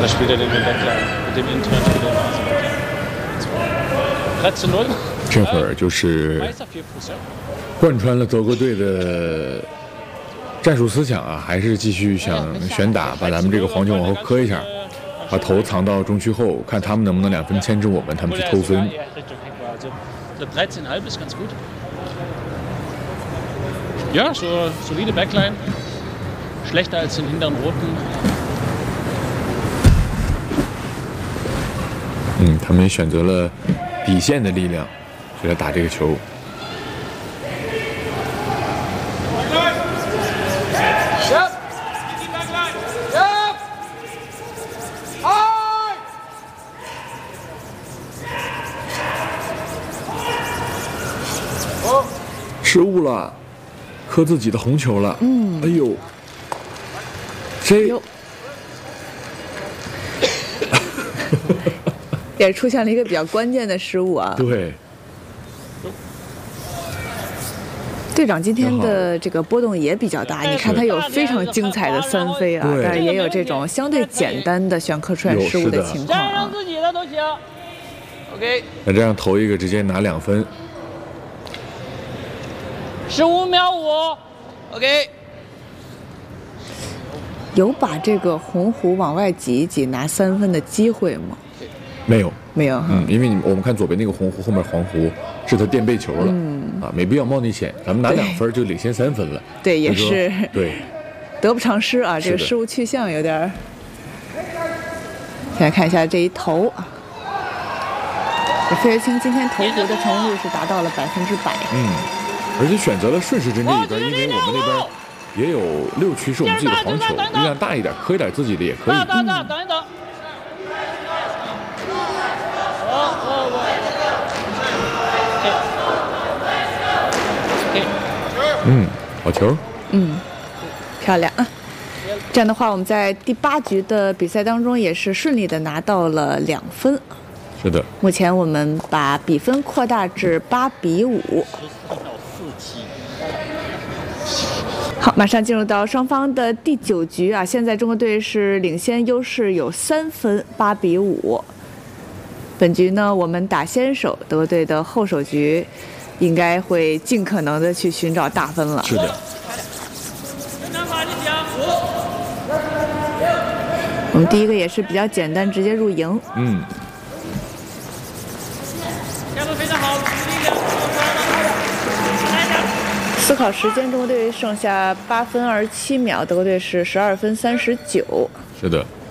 da spielt er den Backline mit dem internen Spieler im Außen. 13-0。 这会儿就是贯穿了德国队的战术思想啊，还是继续想旋打，把咱们这个黄球往后磕一下，把头藏到中区后，看他们能不能2分牵制我们，他们去偷分。 13,5 ist ganz gut. Ja, so solide Backline. Schlechter als den hinteren Roten. 他们也选择了底线的力量，就来打这个球。失误了，磕自己的红球了。哎呦，谁？ 也出现了一个比较关键的失误啊。 对。 队长今天的这个波动也比较大，你看他有非常精彩的3飞啊，但是也有这种相对简单的选科出现失误的情况啊。 自己的都行。OK。 那这样投一个直接拿2分。 15秒5。OK。 有把这个红狐往外挤一挤拿3分的机会吗？ 没有， 没有。 因为我们看左边那个红狐，后面黄狐是他垫背球了，没必要冒那险。咱们拿2分就领先3分了。 对，也是对， 得不偿失啊，这个失误去向有点。先来看一下这一投啊，费尔清今天投壶的成功率是达到了100%。 而且选择了顺时针这一边，因为我们那边也有6区是我们自己的黄球，力量大一点，磕一点自己的也可以。 等一等。 好球。 漂亮啊！这样的话，我们在第8局的比赛当中也是顺利的拿到了2分。 是的。 目前我们把比分扩大至8-5。好，马上进入到双方的第9局啊！现在中国队是领先优势有3分，8-5。本局呢，我们打先手，德国队的后手局应该会尽可能的去寻找大分了。 是的。 我们第一个也是比较简单，直接入营。 非常好。 思考时间，中国队剩下8分27秒，德国队是12分39。 是的。